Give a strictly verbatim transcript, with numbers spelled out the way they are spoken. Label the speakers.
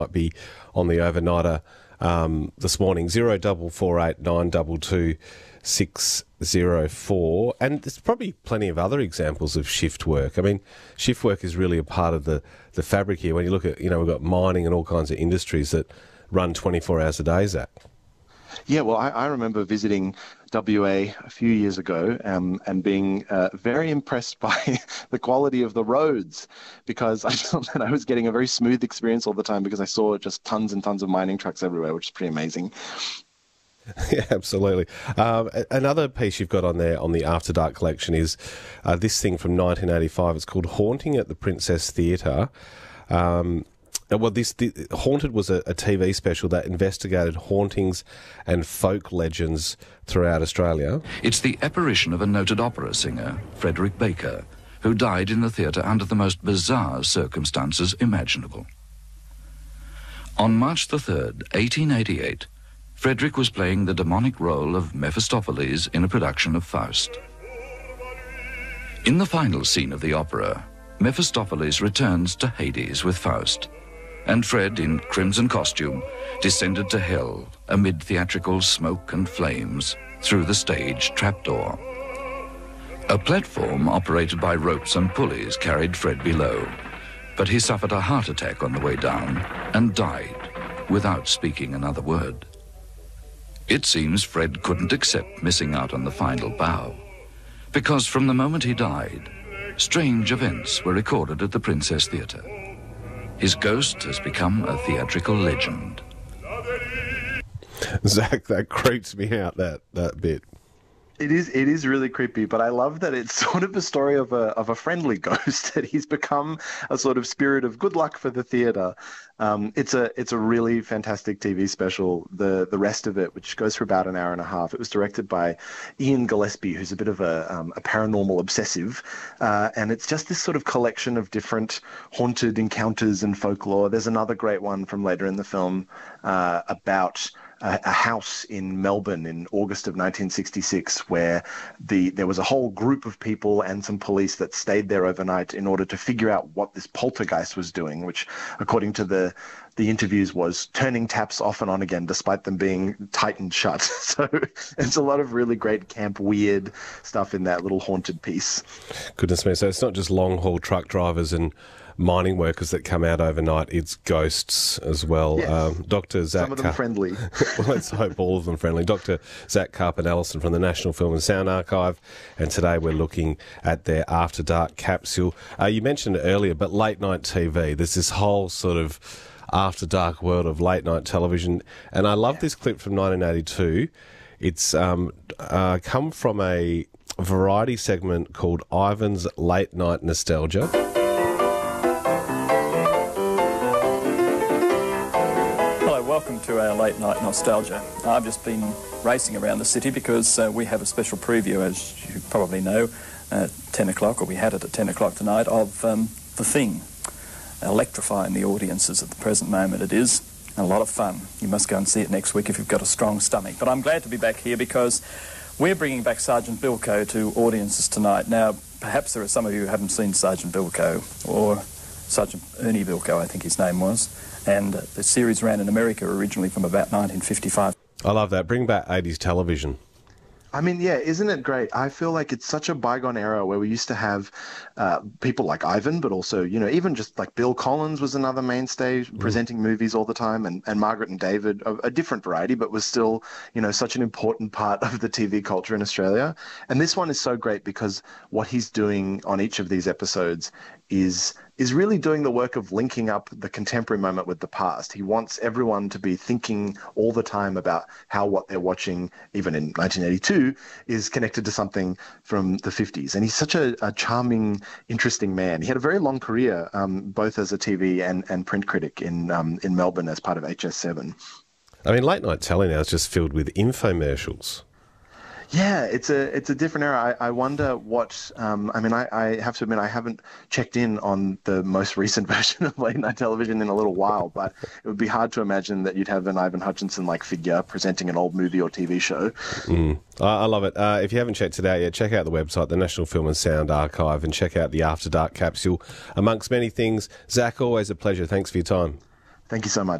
Speaker 1: might be on the overnighter um, this morning. Zero double four eight nine double two six zero four, and there's probably plenty of other examples of shift work. I mean, shift work is really a part of the the fabric here. When you look at, you know, we've got mining and all kinds of industries that run twenty-four hours a day, Zach.
Speaker 2: Yeah, well, I, I remember visiting W A a few years ago um, and being uh, very impressed by the quality of the roads, because I felt that I was getting a very smooth experience all the time because I saw just tons and tons of mining trucks everywhere, which is pretty amazing.
Speaker 1: Yeah, absolutely. Um, another piece you've got on there on the After Dark collection is uh, this thing from nineteen eighty-five. It's called Haunting at the Princess Theatre. Um, well, this the, Haunted was a, a T V special that investigated hauntings and folk legends throughout Australia.
Speaker 3: It's the apparition of a noted opera singer, Frederick Baker, who died in the theatre under the most bizarre circumstances imaginable. On March the third, eighteen eighty-eight, Frederick was playing the demonic role of Mephistopheles in a production of Faust. In the final scene of the opera, Mephistopheles returns to Hades with Faust, and Fred, in crimson costume, descended to hell amid theatrical smoke and flames through the stage trapdoor. A platform operated by ropes and pulleys carried Fred below, but he suffered a heart attack on the way down and died without speaking another word. It seems Fred couldn't accept missing out on the final bow, because from the moment he died, strange events were recorded at the Princess Theatre. His ghost has become a theatrical legend.
Speaker 1: Zach, that creeps me out, that, that bit.
Speaker 2: It is it is really creepy, but I love that it's sort of a story of a of a friendly ghost, that he's become a sort of spirit of good luck for the theatre. Um, it's a it's a really fantastic T V special. The the rest of it, which goes for about an hour and a half, it was directed by Ian Gillespie, who's a bit of a um, a paranormal obsessive, uh, and it's just this sort of collection of different haunted encounters and folklore. There's another great one from later in the film uh, about a house in Melbourne in August of nineteen sixty-six, where the there was a whole group of people and some police that stayed there overnight in order to figure out what this poltergeist was doing, which, according to the the interviews, was turning taps off and on again despite them being tightened shut. So it's a lot of really great camp weird stuff in that little haunted piece.
Speaker 1: Goodness me. So it's not just long haul truck drivers and mining workers that come out overnight, it's ghosts as well.
Speaker 2: Yes.
Speaker 1: Um, Doctor Zach
Speaker 2: Some of them
Speaker 1: Car-
Speaker 2: friendly.
Speaker 1: Well, let's hope all of them friendly. Doctor Zach Carpenter-Ellison from the National Film and Sound Archive, and today we're looking at their After Dark capsule. Uh, you mentioned it earlier, but late night T V, there's this whole sort of after dark world of late night television, and I love this clip from nineteen eighty-two. It's um, uh, come from a variety segment called Ivan's Late Night Nostalgia.
Speaker 4: Welcome to our late night nostalgia. I've just been racing around the city because uh, we have a special preview, as you probably know, at ten o'clock, or we had it at ten o'clock tonight, of um, The Thing. Electrifying the audiences at the present moment it is. A lot of fun. You must go and see it next week if you've got a strong stomach. But I'm glad to be back here because we're bringing back Sergeant Bilko to audiences tonight. Now, perhaps there are some of you who haven't seen Sergeant Bilko, or Sergeant Ernie Bilko, I think his name was. And the series ran in America originally from about nineteen fifty-five.
Speaker 1: I love that. Bring back eighties television.
Speaker 2: I mean, yeah, isn't it great? I feel like it's such a bygone era where we used to have uh, people like Ivan, but also, you know, even just like Bill Collins was another mainstay mm. presenting movies all the time, and, and Margaret and David, a, a different variety, but was still, you know, such an important part of the T V culture in Australia. And this one is so great because what he's doing on each of these episodes is is really doing the work of linking up the contemporary moment with the past. He wants everyone to be thinking all the time about how what they're watching, even in nineteen eighty-two, is connected to something from the fifties. And he's such a, a charming, interesting man. He had a very long career, um, both as a T V and, and print critic in um, in Melbourne as part of H S seven.
Speaker 1: I mean, late night telly now is just filled with infomercials.
Speaker 2: Yeah, it's a it's a different era. I, I wonder what. Um, I mean, I, I have to admit I haven't checked in on the most recent version of late night television in a little while, but it would be hard to imagine that you'd have an Ivan Hutchinson-like figure presenting an old movie or T V show.
Speaker 1: Mm. I, I love it. Uh, if you haven't checked it out yet, check out the website, the National Film and Sound Archive, and check out the After Dark capsule, amongst many things. Zach, always a pleasure. Thanks for your time.
Speaker 2: Thank you so much.